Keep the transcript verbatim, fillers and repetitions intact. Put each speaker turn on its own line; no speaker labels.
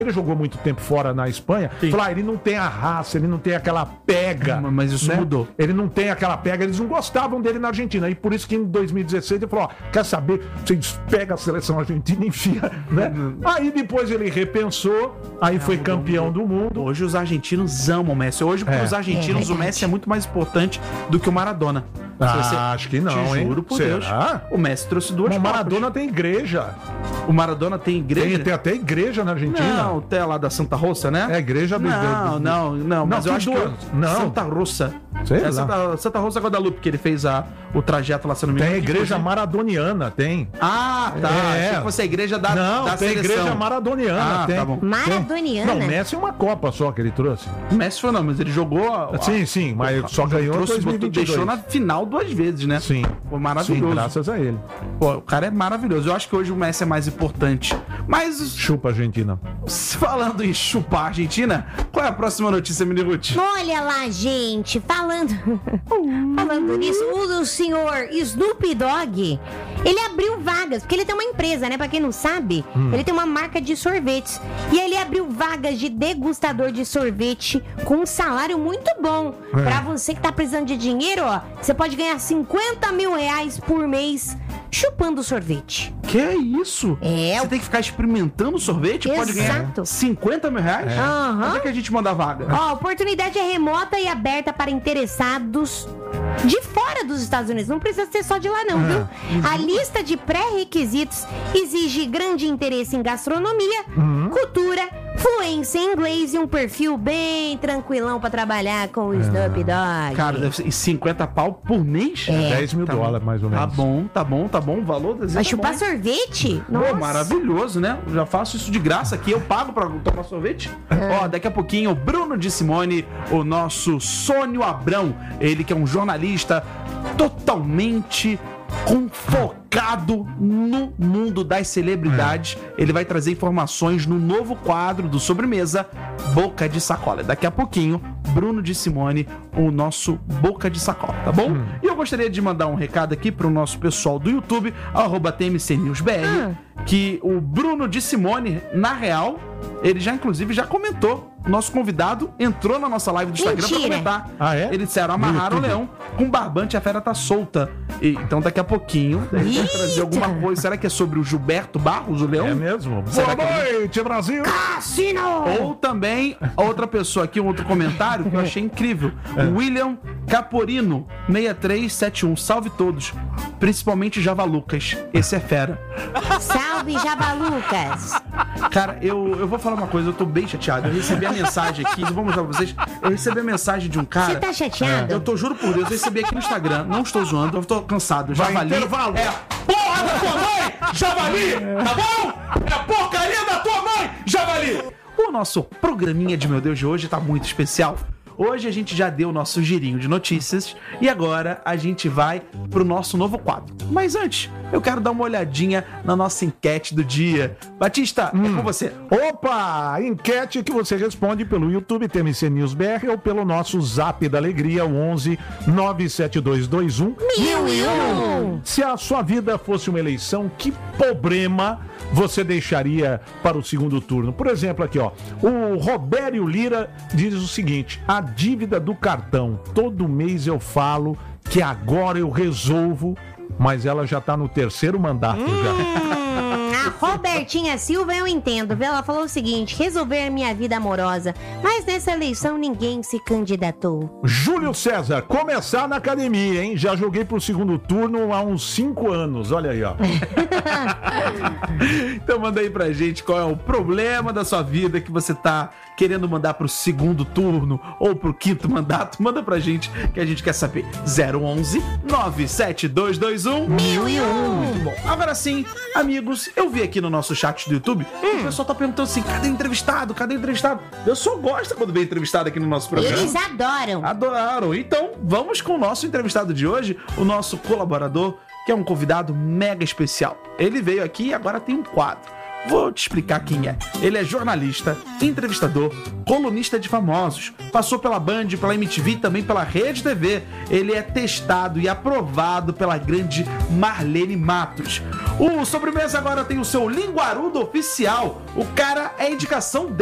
Ele jogou muito tempo fora na Espanha. Falou, ah, ele não tem a raça, ele não tem aquela pega.
Mas isso
né?
mudou.
Ele não tem aquela pega, eles não gostavam dele na Argentina. E por isso que em dois mil e dezesseis ele falou, ó, quer saber? Vocês pegam a seleção argentina e enfia, né? Aí depois ele repensou, aí foi campeão do mundo.
Hoje os argentinos amam o Messi. Hoje, para os
É.
argentinos,
É
o Messi é muito mais importante do que o Maradona.
Ah,
Você-
acho que não,
te
hein?
juro por
Será?
Deus. O Messi trouxe duas
Mas o
Copas.
Maradona tem igreja.
O Maradona tem igreja?
Tem, tem até igreja na Argentina.
Não, tem lá da Santa Rosa, né?
É a igreja do...
Não,
do-
não, não, mas
Não,
eu acho
tem
que
duas.
eu-
Não.
Santa Rosa.
Sei
é
lá.
Santa, Santa Rosa Guadalupe, que ele fez a, o trajeto lá, se eu não me
Tem a
engano. que
igreja
foi-
maradoniana, tem.
Ah, tá.
É.
Achei que fosse a igreja da,
Não,
da
tem a
seleção.
igreja maradoniana,
Ah,
tem.
tá bom.
Maradoniana?
Não, o Messi é uma Copa só que ele trouxe.
O Messi foi não, mas ele jogou... a-
Sim, sim, mas só ganhou em
trouxe,
dois mil e vinte e dois.
deixou na final duas vezes, né?
Sim.
Foi
Sim,
maravilhoso.
graças a ele.
Pô, o cara é maravilhoso. Eu acho que hoje o Messi é mais importante. Mas,
Chupa, Argentina.
falando em chupar a Argentina, qual é a próxima notícia, Miniruti?
Olha lá, gente, falando falando nisso, o senhor Snoop Dogg, ele abriu vagas, porque ele tem uma empresa, né, pra quem não sabe, ele tem uma marca de sorvetes, e ele abriu vagas de degustador de sorvete com um salário muito bom.
É.
Pra você que tá precisando de dinheiro, ó, você pode ganhar cinquenta mil reais por mês chupando sorvete.
Que é isso?
É,
Você
o-
tem que ficar experimentando sorvete? Pode ganhar
Exato.
cinquenta mil reais?
Aham.
Onde é que a gente manda a vaga?
Ó, a oportunidade é remota e aberta para interessados de fora dos Estados Unidos. Não precisa ser só de lá, não, viu? A lista de pré-requisitos exige grande interesse em gastronomia, cultura, fluência em inglês e um perfil bem tranquilão para trabalhar com o Snoop Dogg.
Cara, deve ser cinquenta pau por mês?
É.
dez mil
Tá
dólares, mais ou
Tá
menos.
bom, tá bom, tá bom. O valor desenho
Vai
tá
chupar
bom.
sorvete?
Pô, maravilhoso, né? Eu já faço isso de graça aqui, eu pago pra tomar sorvete. Ó, daqui a pouquinho, o Bruno de Simone, o nosso Sônio Abrão, ele que é um jornalista totalmente com- focado no mundo das celebridades. Ele vai trazer informações no novo quadro do Sobremesa, Boca de Sacola. Daqui a pouquinho, Bruno de Simone, o nosso Boca de Sacola, tá bom? E eu gostaria de mandar um recado aqui pro nosso pessoal do YouTube, arroba T M C News B R, que o Bruno de Simone, na real, ele já inclusive já comentou. Nosso convidado entrou na nossa live do Instagram pra
Mentira.
comentar.
Ah, é?
Eles disseram, amarraram o
No YouTube.
leão com barbante, a fera tá solta. E, então daqui a pouquinho, a gente vai trazer alguma coisa. Será que é sobre o Gilberto Barros, o leão?
É mesmo?
Será
Boa
que é-
noite, Brasil!
Cassino!
Ou também, a outra pessoa aqui, um outro comentário que eu achei incrível. O William Caporino, seis três sete um. Salve todos. Principalmente Javalucas. Esse é fera.
Salve, Javalucas!
Cara, eu, eu vou falar uma coisa, eu tô bem chateado. Eu recebi a mensagem aqui, eu vou mostrar pra vocês. Eu recebi a mensagem de um cara.
Você tá chateado?
Eu tô, juro por Deus, eu recebi aqui no Instagram. Não estou zoando, eu tô cansado.
Vai,
Javali.
intervalo.
É a porra da tua mãe, Javali! Tá bom? É a porcaria da tua mãe, Javali! O nosso programinha de Meu Deus de hoje tá muito especial. Hoje a gente já deu o nosso girinho de notícias e agora a gente vai pro nosso novo quadro. Mas antes, eu quero dar uma olhadinha na nossa enquete do dia. Batista, é com você.
Opa! Enquete que você responde pelo YouTube T M C News B R ou pelo nosso Zap da Alegria, o onze nove sete dois dois um
Mil e um!
Se a sua vida fosse uma eleição, que problema você deixaria para o segundo turno? Por exemplo, aqui, ó, o Robério Lira diz o seguinte: a dívida do cartão, todo mês eu falo que agora eu resolvo, mas ela já tá no terceiro mandato já.
Hum, a Robertinha Silva eu entendo, viu? Ela falou o seguinte: resolver minha vida amorosa, mas nessa eleição ninguém se candidatou.
Júlio César, começar na academia, hein? Já joguei pro segundo turno há uns cinco anos, olha aí, ó.
Então manda aí pra gente qual é o problema da sua vida que você tá querendo mandar pro segundo turno ou pro quinto mandato. Manda pra gente que a gente quer saber. zero onze nove sete dois dois um
Mil e um!
Muito bom. Agora sim, amigos, eu vi aqui no nosso chat do YouTube, o pessoal tá perguntando assim, cadê o entrevistado? Cadê o entrevistado? Eu só gosto quando vem entrevistado aqui no nosso programa.
Eles adoram.
Adoraram. Então, vamos com o nosso entrevistado de hoje, o nosso colaborador, que é um convidado mega especial. Ele veio aqui e agora tem um quadro. Vou te explicar quem é. Ele é jornalista, entrevistador, colunista de famosos. Passou pela Band, pela M T V e também pela Rede T V. Ele é testado e aprovado pela grande Marlene Matos. O Sobremesa agora tem o seu linguarudo oficial. O cara é indicação